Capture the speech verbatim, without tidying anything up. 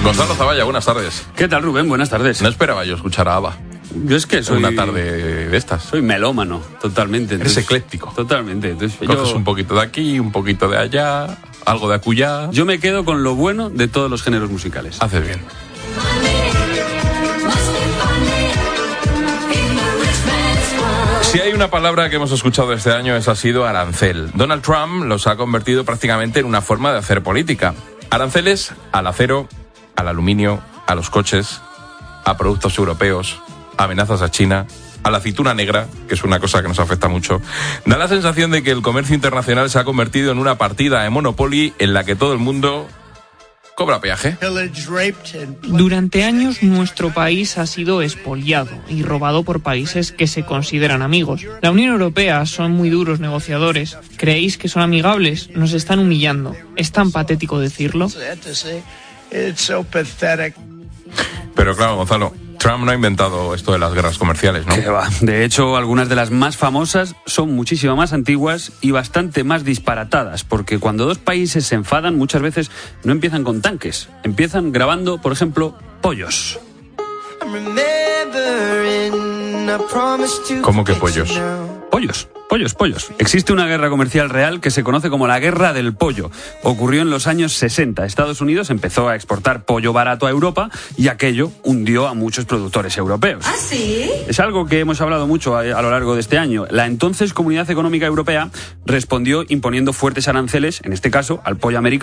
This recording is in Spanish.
Gonzalo Zavalla, buenas tardes. ¿Qué tal, Rubén? Buenas tardes. No esperaba yo escuchar a ABBA. Yo es que soy... Una tarde de estas. Soy melómano, totalmente. Eres ecléctico. Totalmente. Entonces, Coges yo... un poquito de aquí, un poquito de allá, algo de acullá. Yo me quedo con lo bueno de todos los géneros musicales. Haces bien. Si hay una palabra que hemos escuchado este año, esa ha sido arancel. Donald Trump los ha convertido prácticamente en una forma de hacer política. Aranceles al acero, al aluminio, a los coches, a productos europeos, amenazas a China, a la aceituna negra, que es una cosa que nos afecta mucho. Da la sensación de que el comercio internacional se ha convertido en una partida de Monopoly en la que todo el mundo cobra peaje. Durante años nuestro país ha sido expoliado y robado por países que se consideran amigos. La Unión Europea son muy duros negociadores. ¿Creéis que son amigables? Nos están humillando. ¿Es tan patético decirlo? Pero claro, Gonzalo, Trump no ha inventado esto de las guerras comerciales, ¿no? Que va. De hecho, algunas de las más famosas son muchísimo más antiguas y bastante más disparatadas, porque cuando dos países se enfadan, muchas veces no empiezan con tanques, empiezan grabando, por ejemplo, pollos. ¿Cómo que pollos? Pollos, pollos, pollos. Existe una guerra comercial real que se conoce como la Guerra del Pollo. Ocurrió en los años sesenta. Estados Unidos empezó a exportar pollo barato a Europa y aquello hundió a muchos productores europeos. ¿Ah, sí? Es algo que hemos hablado mucho a, a lo largo de este año. La entonces Comunidad Económica Europea respondió imponiendo fuertes aranceles, en este caso al pollo americano,